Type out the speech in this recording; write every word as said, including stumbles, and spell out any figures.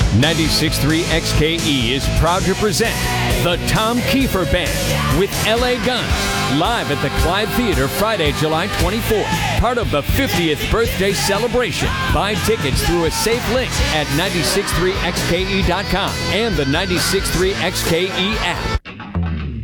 ninety-six point three X K E is proud to present the Tom Kiefer Band with L A Guns, live at the Clyde Theater Friday, July twenty-fourth. Part of the fiftieth birthday celebration. Buy tickets through a safe link at nine six three X K E dot com and the ninety-six point three X K E app.